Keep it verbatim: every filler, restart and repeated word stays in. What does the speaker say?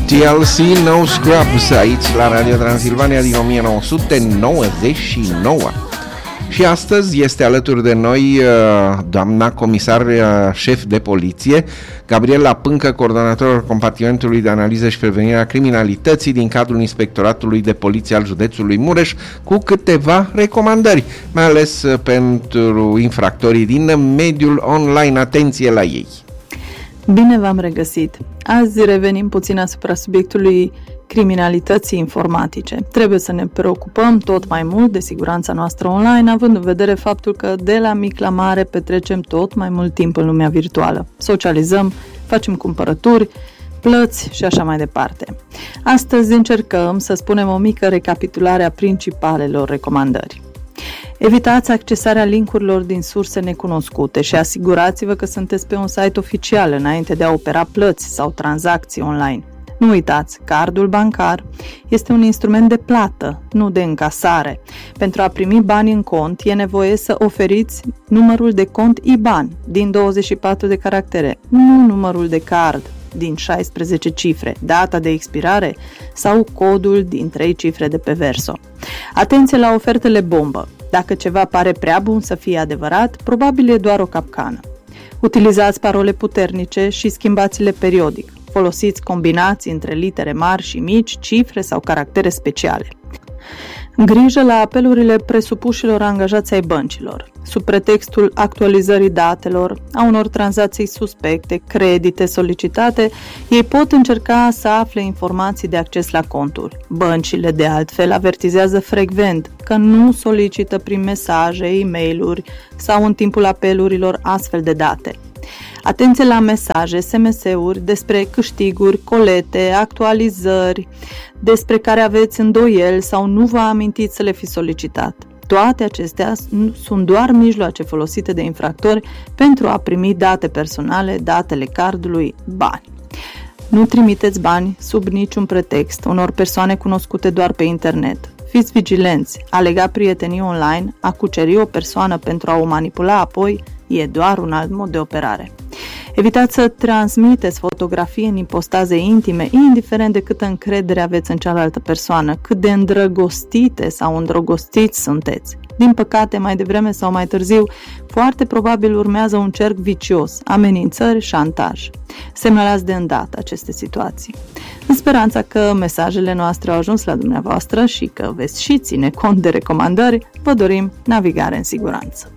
T L C No Scrubs aici la Radio Transilvania din nouăsprezece nouăzeci și nouă. Și astăzi este alături de noi doamna comisar șef de poliție, Gabriela Pâncă, coordonatorul compartimentului de analiză și prevenire a criminalității din cadrul Inspectoratului de Poliție al județului Mureș, cu câteva recomandări, mai ales pentru infractorii din mediul online. Atenție la ei! Bine v-am regăsit! Azi revenim puțin asupra subiectului criminalității informatice. Trebuie să ne preocupăm tot mai mult de siguranța noastră online, având în vedere faptul că de la mic la mare petrecem tot mai mult timp în lumea virtuală. Socializăm, facem cumpărături, plăți și așa mai departe. Astăzi încercăm să spunem o mică recapitulare a principalelor recomandări. Evitați accesarea linkurilor din surse necunoscute și asigurați-vă că sunteți pe un site oficial înainte de a opera plăți sau tranzacții online. Nu uitați, cardul bancar este un instrument de plată, nu de încasare. Pentru a primi bani în cont, e nevoie să oferiți numărul de cont I B A N din douăzeci și patru de caractere, nu numărul de card din șaisprezece cifre, data de expirare sau codul din trei cifre de pe verso. Atenție la ofertele bombă! Dacă ceva pare prea bun să fie adevărat, probabil e doar o capcană. Utilizați parole puternice și schimbați-le periodic. Folosiți combinații între litere mari și mici, cifre sau caractere speciale. Grijă la apelurile presupușilor angajați ai băncilor. Sub pretextul actualizării datelor, a unor tranzacții suspecte, credite solicitate, ei pot încerca să afle informații de acces la conturi. Băncile, de altfel, avertizează frecvent că nu solicită prin mesaje, e-mail-uri sau în timpul apelurilor astfel de date. Atenție la mesaje, S M S-uri despre câștiguri, colete, actualizări, despre care aveți îndoieli sau nu vă amintiți să le fi solicitat. Toate acestea sunt doar mijloace folosite de infractori pentru a primi date personale, datele cardului, bani. Nu trimiteți bani sub niciun pretext unor persoane cunoscute doar pe internet. Fiți vigilenți, a lega prietenii online, a cuceri o persoană pentru a o manipula apoi, e doar un alt mod de operare. Evitați să transmiteți fotografii în ipostaze intime, indiferent de câtă încredere aveți în cealaltă persoană, cât de îndrăgostite sau îndrăgostiți sunteți. Din păcate, mai devreme sau mai târziu, foarte probabil urmează un cerc vicios, amenințări, șantaj. Semnalați de îndată aceste situații. În speranța că mesajele noastre au ajuns la dumneavoastră și că veți și ține cont de recomandări, vă dorim navigare în siguranță.